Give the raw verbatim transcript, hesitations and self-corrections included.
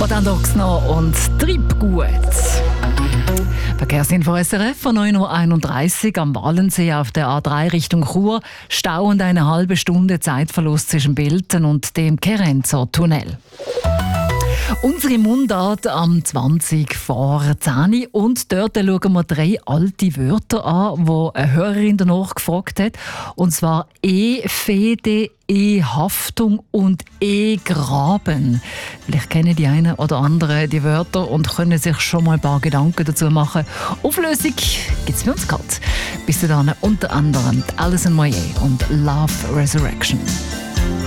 Bodandox noch und Treibgut. Verkehrsinfo S R F von neun Uhr einunddreißig am Wallensee auf der A drei Richtung Chur. Stau und eine halbe Stunde Zeitverlust zwischen Bilten und dem Kerenzer Tunnel. Unsere Mundart am zwanzig vor zehn und dort schauen wir drei alte Wörter an, die eine Hörerin danach gefragt hat. Und zwar E-Fehde, E-Haftung und E-Graben. Vielleicht kennen die einen oder anderen die Wörter und können sich schon mal ein paar Gedanken dazu machen. Auflösung gibt es für uns gerade. Bis dahin unter anderem Alison Moyet und Love Resurrection.